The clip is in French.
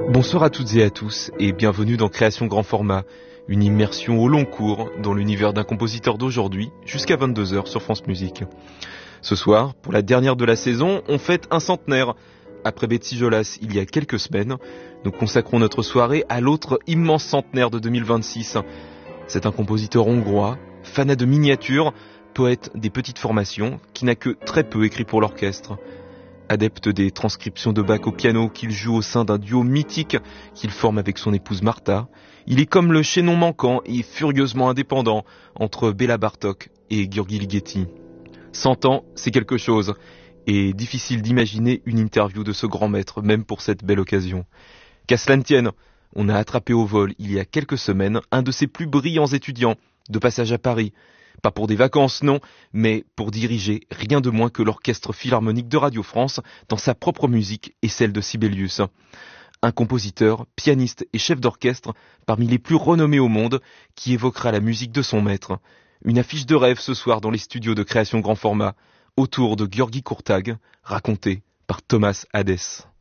Bonsoir à toutes et à tous et bienvenue dans Création Grand Format, une immersion au long cours dans l'univers d'un compositeur d'aujourd'hui jusqu'à 22h sur France Musique. Ce soir, pour la dernière de la saison, on fête un centenaire. Après Betsy Jolas il y a quelques semaines, nous consacrons notre soirée à l'autre immense centenaire de 2026. C'est un compositeur hongrois, fanat de miniatures, poète des petites formations, qui n'a que très peu écrit pour l'orchestre. Adepte des transcriptions de Bach au piano qu'il joue au sein d'un duo mythique qu'il forme avec son épouse Martha, il est comme le chaînon manquant et furieusement indépendant entre Béla Bartók et György Ligeti. 100 ans, c'est quelque chose, et difficile d'imaginer une interview de ce grand maître, même pour cette belle occasion. Qu'à cela ne tienne, on a attrapé au vol, il y a quelques semaines, un de ses plus brillants étudiants, de passage à Paris. Pas pour des vacances, non, mais pour diriger rien de moins que l'Orchestre Philharmonique de Radio France dans sa propre musique et celle de Sibelius. Un compositeur, pianiste et chef d'orchestre parmi les plus renommés au monde qui évoquera la musique de son maître. Une affiche de rêve ce soir dans les studios de Création Grand Format, autour de György Kurtág, raconté par Thomas Hadès.